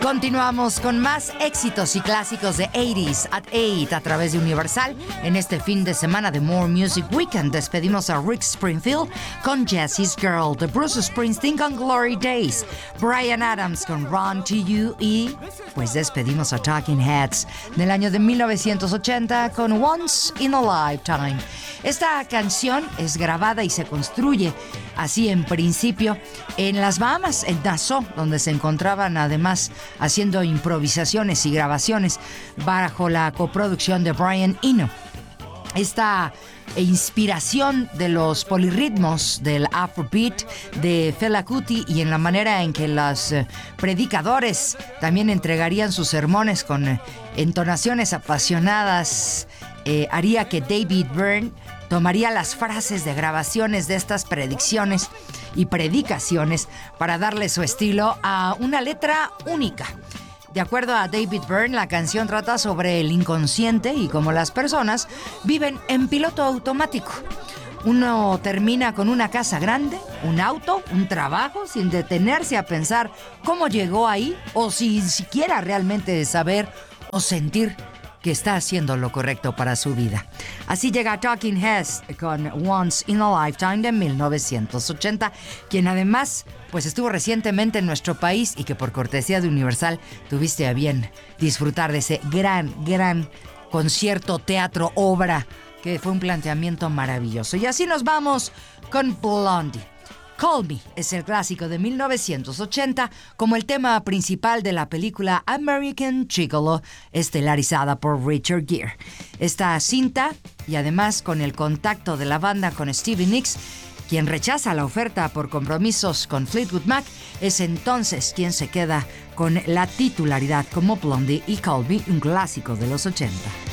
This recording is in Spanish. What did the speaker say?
Continuamos con más éxitos y clásicos de 80s at 8 a través de Universal. En este fin de semana de More Music Weekend despedimos a Rick Springfield con Jessie's Girl, de Bruce Springsteen con Glory Days, Bryan Adams con Run to You y pues despedimos a Talking Heads del año de 1980 con Once in a Lifetime. Esta canción es grabada y se construye así en principio en las Bahamas, en Nassau, donde se encontraban además haciendo improvisaciones y grabaciones bajo la coproducción de Brian Eno. Esta inspiración de los polirritmos del Afrobeat de Fela Kuti y en la manera en que los predicadores también entregarían sus sermones con entonaciones apasionadas haría que David Byrne tomaría las frases de grabaciones de estas predicciones y predicaciones para darle su estilo a una letra única. De acuerdo a David Byrne, la canción trata sobre el inconsciente y cómo las personas viven en piloto automático. Uno termina con una casa grande, un auto, un trabajo, sin detenerse a pensar cómo llegó ahí o sin siquiera realmente saber o sentir que está haciendo lo correcto para su vida. Así llega Talking Heads con Once in a Lifetime de 1980, quien además pues estuvo recientemente en nuestro país y que por cortesía de Universal tuviste a bien disfrutar de ese gran concierto, teatro, obra, que fue un planteamiento maravilloso. Y así nos vamos con Blondie. Call Me es el clásico de 1980 como el tema principal de la película American Gigolo, estelarizada por Richard Gere. Esta cinta, y además con el contacto de la banda con Stevie Nicks, quien rechaza la oferta por compromisos con Fleetwood Mac, es entonces quien se queda con la titularidad como Blondie y Call Me, un clásico de los 80.